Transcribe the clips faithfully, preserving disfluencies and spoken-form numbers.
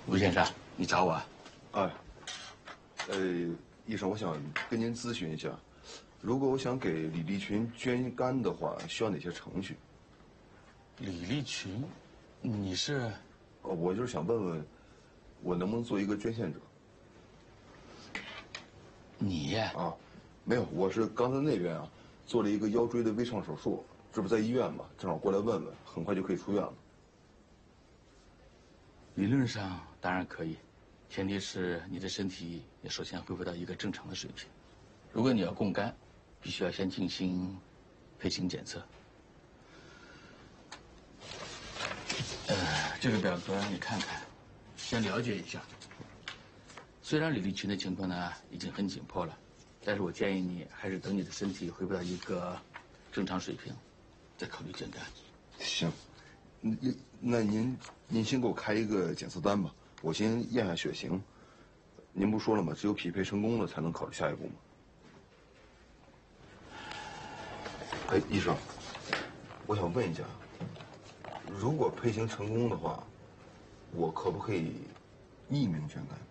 吴先生，你找我啊？ 哎，呃，医生，我想跟您咨询一下，如果我想给李立群捐肝的话，需要哪些程序？ 李立群，你是？ 哦，我就是想问问，我能不能做一个捐献者？ 你啊，没有，我是刚才那边啊做了一个腰椎的微创手术，这不在医院嘛，正好过来问问，很快就可以出院了。 理论上当然可以，前提是你的身体也首先恢复到一个正常的水平。如果你要供肝，必须要先进行配型检测。呃，这个表格你看看，先了解一下。虽然李立群的情况呢已经很紧迫了，但是我建议你还是等你的身体恢复到一个正常水平，再考虑捐肝。 行，那那您您先给我开一个检测单吧，我先验下血型。您不说了吗？只有匹配成功了才能考虑下一步吗？哎，医生，我想问一下，如果配型成功的话，我可不可以匿名捐肝？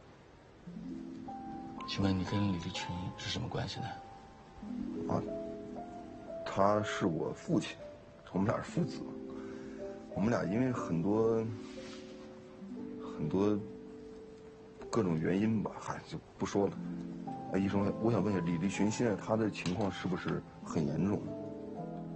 请问你跟李立群是什么关系呢？ 啊，他是我父亲，我们俩是父子。我们俩因为很多很多各种原因吧，嗨，就不说了。哎，医生，我想问一下，李立群现在他的情况是不是很严重？